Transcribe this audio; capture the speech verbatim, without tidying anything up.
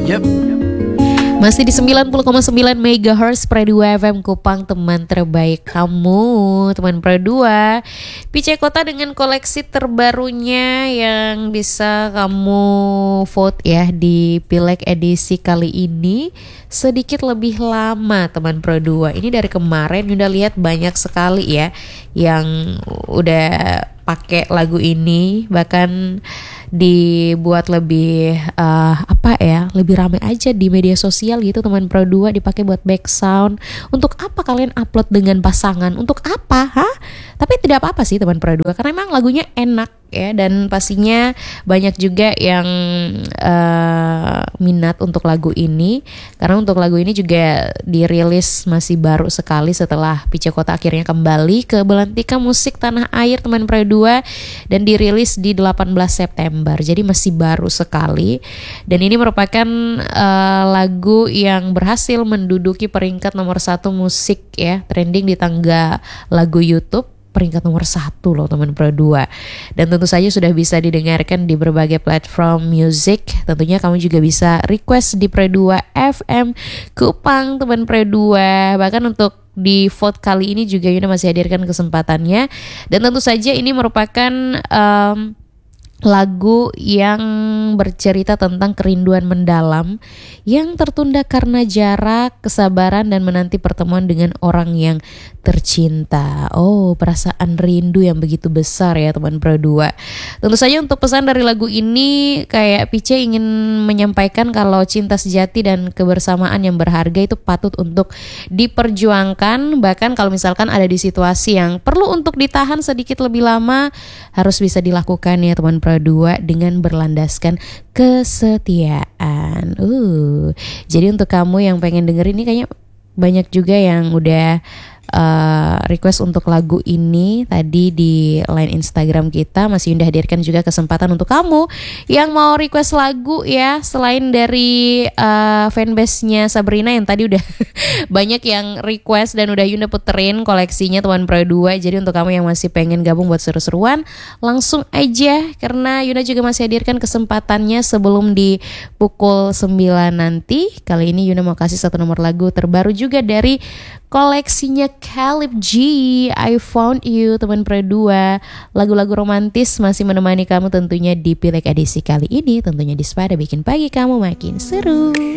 Yep. Masih di sembilan puluh koma sembilan megahertz Pro dua F M Kupang, teman terbaik kamu, teman Pro dua. Pice Kota dengan koleksi terbarunya yang bisa kamu vote ya di Pileg edisi kali ini sedikit lebih lama, teman Pro dua. Ini dari kemarin udah lihat banyak sekali ya yang udah pakai lagu ini, bahkan dibuat lebih uh, apa ya, lebih ramai aja di media sosial gitu, teman Pro dua, dipakai buat background. Untuk apa kalian upload dengan pasangan? Untuk apa? Hah? Tapi tidak apa-apa sih teman Pro dua, karena emang lagunya enak ya, dan pastinya banyak juga yang uh, minat untuk lagu ini, karena untuk lagu ini juga dirilis masih baru sekali setelah Pice Kota akhirnya kembali ke Belantika Musik Tanah Air, teman Pro dua, dan dirilis di delapan belas September, jadi masih baru sekali. Dan ini merupakan uh, lagu yang berhasil menduduki peringkat nomor satu musik ya, trending di tangga lagu YouTube, peringkat nomor satu loh teman Pro dua. Dan tentu saja sudah bisa didengarkan di berbagai platform music. Tentunya kamu juga bisa request di Pro dua F M Kupang, teman Pro dua. Bahkan untuk di vote kali ini juga Yuna masih hadirkan kesempatannya. Dan tentu saja ini merupakan um, lagu yang bercerita tentang kerinduan mendalam yang tertunda karena jarak, kesabaran, dan menanti pertemuan dengan orang yang tercinta. Oh, perasaan rindu yang begitu besar ya teman Pro dua. Tentu saja untuk pesan dari lagu ini, kayak Pice ingin menyampaikan kalau cinta sejati dan kebersamaan yang berharga itu patut untuk diperjuangkan. Bahkan kalau misalkan ada di situasi yang perlu untuk ditahan sedikit lebih lama, harus bisa dilakukan ya teman Pro dua dengan berlandaskan kesetiaan. Uh, jadi untuk kamu yang pengen denger ini, kayaknya banyak juga yang udah Uh, request untuk lagu ini tadi di line Instagram kita. Masih Yunda hadirkan juga kesempatan untuk kamu yang mau request lagu ya, selain dari uh, fanbase-nya Sabrina yang tadi udah banyak yang request dan udah Yunda puterin koleksinya teman Pro dua. Jadi untuk kamu yang masih pengen gabung buat seru-seruan, langsung aja, karena Yunda juga masih hadirkan kesempatannya sebelum di pukul sembilan nanti. Kali ini Yunda mau kasih satu nomor lagu terbaru juga dari koleksinya Caleb G, I Found You, teman Pro dua. Lagu-lagu romantis masih menemani kamu tentunya di Pileg edisi kali ini. Tentunya di Spada bikin pagi kamu makin seru.